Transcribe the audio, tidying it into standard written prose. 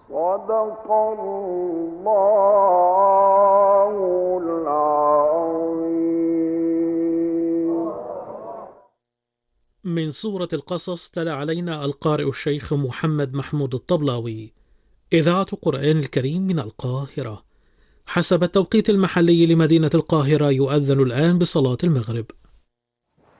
صدق الله العظيم. من سورة القصص تلا علينا القارئ الشيخ محمد محمود الطبلاوي. إذاعة قرآن الكريم من القاهرة. حسب التوقيت المحلي لمدينة القاهرة يؤذن الآن بصلاة المغرب.